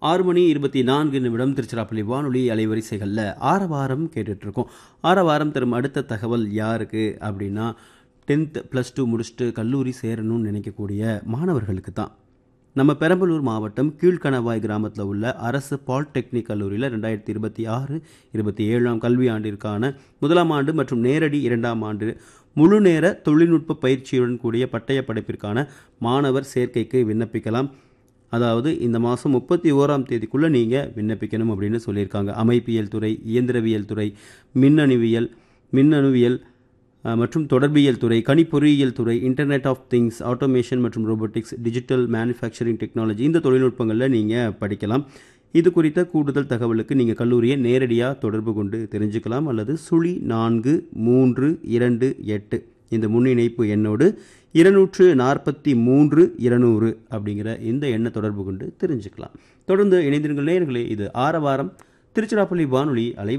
6 மணி 24 நிமிடம் திருச்சிராப்பள்ளி வானொலி அலைவரிசைகளில் ஆரவாரம் கேட்டுட்ருக்கோம். ஆரவாரம் தரும் அடுத்த தகவல் யாருக்கு அப்படின்னா 10th +2 முடிச்சுட்டு கல்லூரி சேரணும்னு நினைக்கக்கூடிய மாணவர்களுக்கு தான். நம்ம பெரம்பலூர் மாவட்டம் கீழ்கணவாய் கிராமத்தில் உள்ள அரசு பாலிடெக்னிக் கல்லூரியில் 2026-27 கல்வியாண்டிற்கான முதலாம் ஆண்டு மற்றும் நேரடி 2ஆம் ஆண்டு முழுநேர தொழில்நுட்ப பயிற்சியுடன் கூடிய பட்டய படிப்பிற்கான மாணவர் சேர்க்கைக்கு விண்ணப்பிக்கலாம். அதாவது இந்த மாதம் 31ஆம் தேதிக்குள்ளே நீங்கள் விண்ணப்பிக்கணும் அப்படின்னு சொல்லியிருக்காங்க. அமைப்பியல் துறை, இயந்திரவியல் துறை, மின்னணுவியல் மற்றும் தொடர்பியல் துறை, கணிப்பொறியியல் துறை, இன்டர்நெட் ஆஃப் திங்ஸ், ஆட்டோமேஷன் மற்றும் ரோபோட்டிக்ஸ், டிஜிட்டல் மேனுஃபேக்சரிங் டெக்னாலஜி இந்த தொழில்நுட்பங்களில் நீங்கள் படிக்கலாம். இது குறித்த கூடுதல் தகவலுக்கு நீங்கள் கல்லூரியை நேரடியாக தொடர்பு கொண்டு தெரிஞ்சுக்கலாம். அல்லது 0328 இந்த முன்னிணைப்பு எண்ணோடு 243-200 அப்படிங்கிற இந்த எண்ணை தொடர்பு கொண்டு தெரிஞ்சுக்கலாம். தொடர்ந்து இணைந்திருங்கள் நேயர்களே. இது ஆரவாரம் திருச்சிராப்பள்ளி வானொலி அலை